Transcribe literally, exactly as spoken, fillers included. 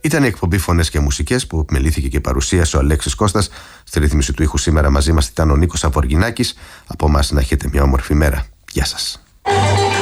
Ήταν η εκπομπή Φωνές και Μουσικές που επιμελήθηκε και παρουσίασε ο Αλέξης Κώστας. Στη ρύθμιση του ήχου σήμερα μαζί μας ήταν ο Νίκος Αβοργινάκης. Από εμάς να έχετε μια όμορφη μέρα. Γεια σας.